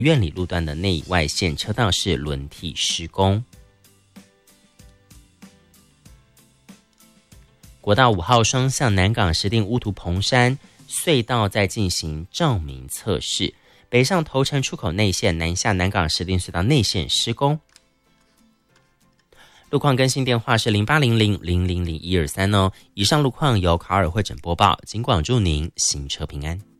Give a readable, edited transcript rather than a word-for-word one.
苑里路段的内外线车道是轮替施工。国道5号双向南港石碇乌涂蓬山隧道在进行照明测试，北上头城出口内线，南下南港石碇隧道内线施工。路况更新电话是0800000123哦。以上路况由卡尔会诊播报，警广祝您行车平安。